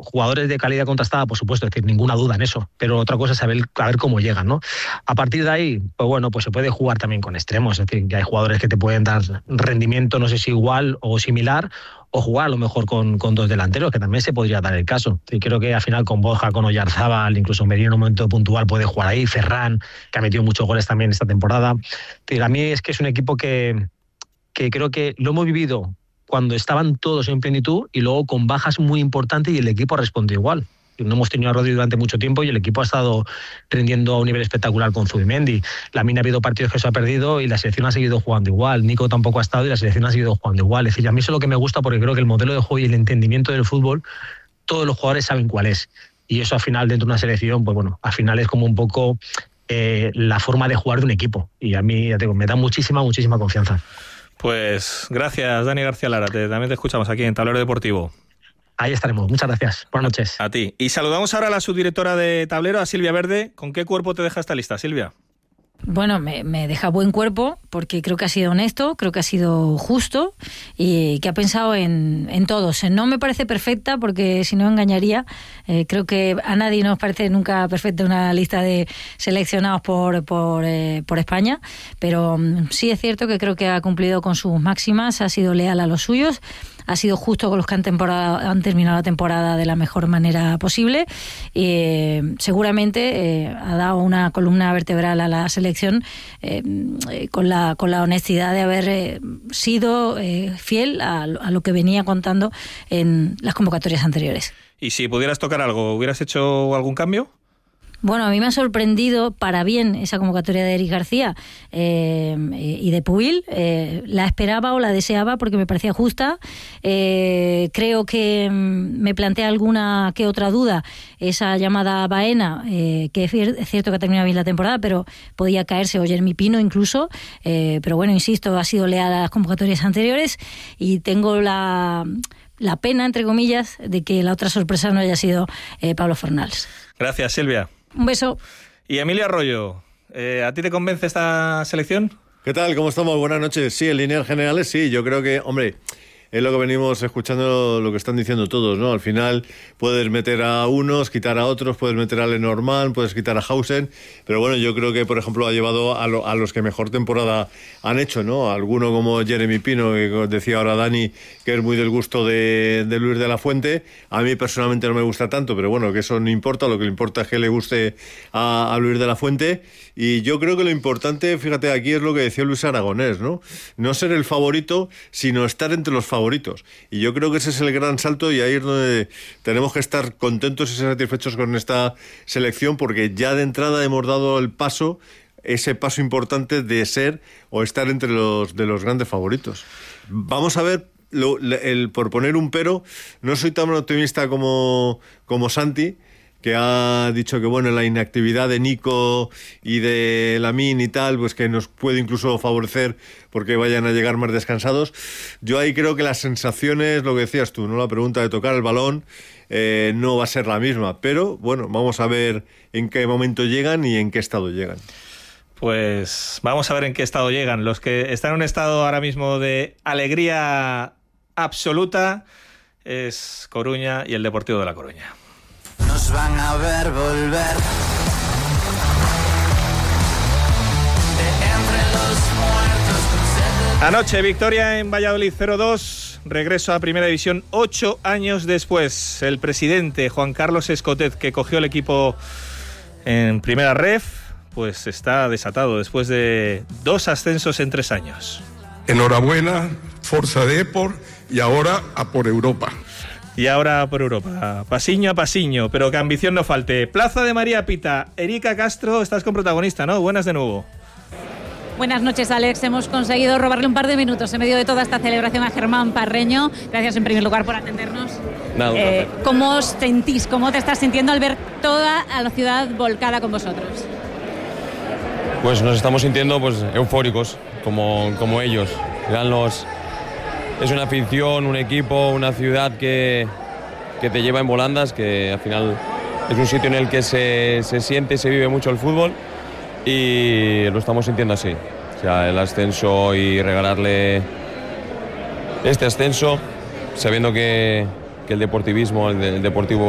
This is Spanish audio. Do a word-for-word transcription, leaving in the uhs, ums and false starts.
jugadores de calidad contrastada, por supuesto, es decir, ninguna duda en eso, pero otra cosa es saber a ver cómo llegan, ¿no? A partir de ahí, pues bueno, pues se puede jugar también con extremos, es decir, que hay jugadores que te pueden dar rendimiento, no sé si igual o similar, o jugar a lo mejor con, con dos delanteros, que también se podría dar el caso. Y creo que al final con Borja, con Oyarzábal, incluso Merino en un momento puntual puede jugar ahí, Ferran, que ha metido muchos goles también esta temporada. A mí es que es un equipo que, que creo que lo hemos vivido cuando estaban todos en plenitud y luego con bajas muy importantes y el equipo ha respondido igual. No hemos tenido a Rodri durante mucho tiempo y el equipo ha estado rindiendo a un nivel espectacular con Zubimendi. Lamine ha habido partidos que se ha perdido y la selección ha seguido jugando igual. Nico tampoco ha estado y la selección ha seguido jugando igual. Es decir, a mí eso es lo que me gusta porque creo que el modelo de juego y el entendimiento del fútbol, todos los jugadores saben cuál es. Y eso al final dentro de una selección, pues bueno, al final es como un poco eh, la forma de jugar de un equipo. Y a mí, ya te digo, me da muchísima, muchísima confianza. Pues gracias, Dani García Lara. Te, también te escuchamos aquí en Tablero Deportivo. Ahí estaremos. Muchas gracias. Buenas noches. A ti. Y saludamos ahora a la subdirectora de Tablero, a Silvia Verde. ¿Con qué cuerpo te deja esta lista, Silvia? Bueno, me, me deja buen cuerpo porque creo que ha sido honesto, creo que ha sido justo y que ha pensado en, en todos. No me parece perfecta porque si no engañaría. Eh, creo que a nadie nos parece nunca perfecta una lista de seleccionados por, por, eh, por España, pero um, sí es cierto que creo que ha cumplido con sus máximas, ha sido leal a los suyos, ha sido justo con los que han, temporada, han terminado la temporada de la mejor manera posible. Eh, seguramente eh, ha dado una columna vertebral a la selección eh, eh, con, la, con la honestidad de haber eh, sido eh, fiel a, a lo que venía contando en las convocatorias anteriores. ¿Y si pudieras tocar algo, hubieras hecho algún cambio? Bueno, a mí me ha sorprendido para bien esa convocatoria de Eric García eh, y de Puig. Eh, la esperaba o la deseaba porque me parecía justa. Eh, creo que me plantea alguna que otra duda esa llamada Baena, eh, que es cierto que ha terminado bien la temporada, pero podía caerse, o Jeremy Pino incluso. Eh, pero bueno, insisto, ha sido leal a las convocatorias anteriores y tengo la... la pena, entre comillas, de que la otra sorpresa no haya sido eh, Pablo Fornals. Gracias, Silvia. Un beso. Y Emilio Arroyo, eh, ¿a ti te convence esta selección? ¿Qué tal? ¿Cómo estamos? Buenas noches. Sí, en líneas generales sí, yo creo que, hombre, es lo que venimos escuchando, lo que están diciendo todos, ¿no? Al final puedes meter a unos, quitar a otros, puedes meter a Lenormand, puedes quitar a Hausen, pero bueno, yo creo que, por ejemplo, ha llevado a, lo, a los que mejor temporada han hecho, ¿no? Alguno como Jeremy Pino, que decía ahora Dani, que es muy del gusto de, de Luis de la Fuente. A mí personalmente no me gusta tanto, pero bueno, que eso no importa, lo que le importa es que le guste a, a Luis de la Fuente. Y yo creo que lo importante, fíjate, aquí es lo que decía Luis Aragonés, ¿no? No ser el favorito, sino estar entre los favoritos. Y yo creo que ese es el gran salto y ahí es donde tenemos que estar contentos y satisfechos con esta selección, porque ya de entrada hemos dado el paso, ese paso importante de ser o estar entre los de los grandes favoritos. Vamos a ver, lo, el, por poner un pero, no soy tan optimista como, como Santi, que ha dicho que bueno, la inactividad de Nico y de Lamine y tal, pues que nos puede incluso favorecer porque vayan a llegar más descansados. Yo ahí creo que las sensaciones, lo que decías tú, ¿no? La pregunta de tocar el balón eh, no va a ser la misma, pero bueno, vamos a ver en qué momento llegan y en qué estado llegan. Pues vamos a ver en qué estado llegan. Los que están en un estado ahora mismo de alegría absoluta es Coruña y el Deportivo de La Coruña. Nos van a ver volver de entre los muertos. Anoche, victoria en Valladolid cero dos, regreso a Primera División ocho años después. El presidente Juan Carlos Escotet, que cogió el equipo en Primera Ref, pues está desatado después de dos ascensos en tres años. Enhorabuena, Forza Depor, y ahora a por Europa. Y ahora por Europa, pasiño a pasiño, pero que ambición no falte. Plaza de María Pita, Erika Castro, estás con protagonista, ¿no? Buenas de nuevo. Buenas noches, Alex. Hemos conseguido robarle un par de minutos en medio de toda esta celebración a Germán Parreño. Gracias en primer lugar por atendernos. Nada, eh, ¿Cómo os sentís? ¿Cómo te estás sintiendo al ver toda a la ciudad volcada con vosotros? Pues nos estamos sintiendo pues eufóricos, como, como ellos. Eran los... Es una afición, un equipo, una ciudad que, que te lleva en volandas, que al final es un sitio en el que se, se siente y se vive mucho el fútbol y lo estamos sintiendo así. O sea, el ascenso y regalarle este ascenso, sabiendo que, que el deportivismo, el, el deportivo